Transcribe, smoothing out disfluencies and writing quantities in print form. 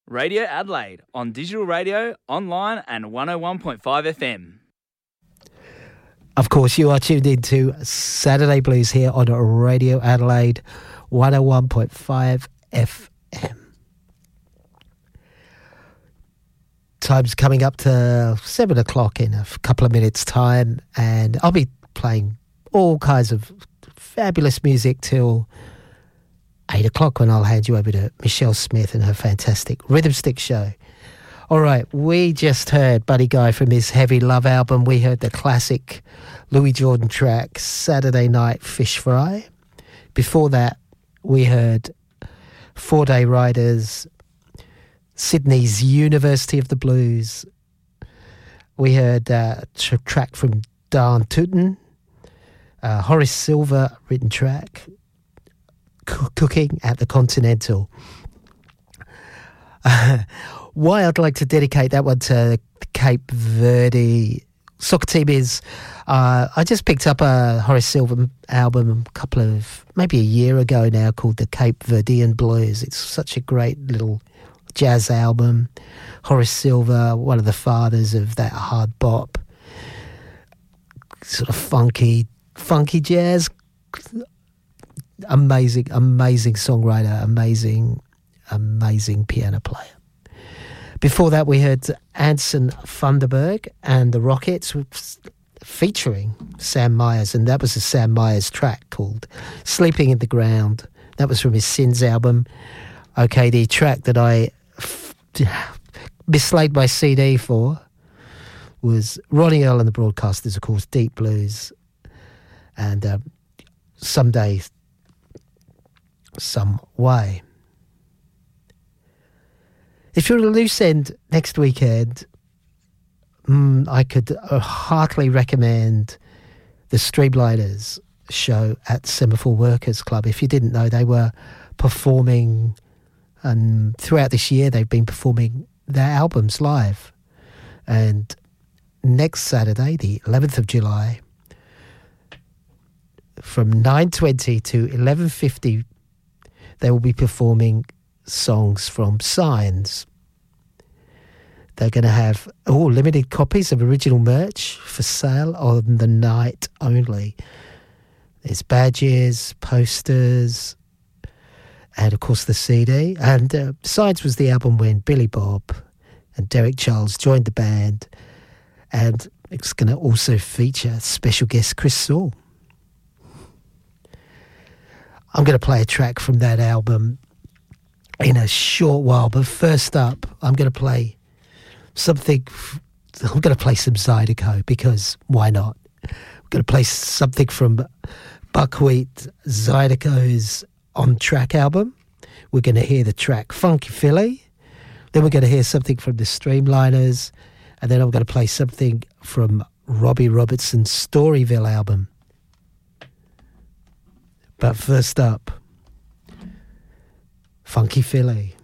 Radio Adelaide on digital radio, online and 101.5 FM. Of course, you are tuned into Saturday Blues here on Radio Adelaide 101.5 FM. Time's coming up to 7 o'clock in a couple of minutes' time, and I'll be playing all kinds of fabulous music till 8 o'clock when I'll hand you over to Michelle Smith and her fantastic Rhythm Stick show. All right, we just heard Buddy Guy from his Heavy Love album. We heard the classic Louis Jordan track, Saturday Night Fish Fry. Before that, we heard 4 Day Riders, Sydney's University of the Blues. We heard a track from Dan Tooten, Horace Silver written track, Cooking at the Continental. Why I'd like to dedicate that one to Cape Verde soccer team is I just picked up a Horace Silver album maybe a year ago now called the Cape Verdean Blues. It's such a great little jazz album. Horace Silver, one of the fathers of that hard bop, sort of funky jazz. Amazing songwriter, amazing piano player. Before that, we heard Anson Funderburg and the Rockets featuring Sam Myers, and that was a Sam Myers track called Sleeping in the Ground. That was from his Sins album. Okay, the track that I mislaid my CD for was Ronnie Earl and the Broadcasters, of course, Deep Blues, and Someday, Some Way. If you're at a loose end next weekend, I could heartily recommend the Streamliners show at Semaphore Workers Club. If you didn't know, they were performing, and throughout this year they've been performing their albums live. And next Saturday, the 11th of July, from 9:20 to 11:50, they will be performing songs from Signs. They're going to have limited copies of original merch for sale on the night only. There's badges, posters, and of course the CD. And Signs was the album when Billy Bob and Derek Charles joined the band, and it's going to also feature special guest Chris Saul. I'm going to play a track from that album in a short while, but first up, I'm going to play some Zydeco, because why not? I'm going to play something from Buckwheat Zydeco's On Track album. We're going to hear the track Funky Philly, then we're going to hear something from the Streamliners, and then I'm going to play something from Robbie Robertson's Storyville album. But first up, Funky Philly.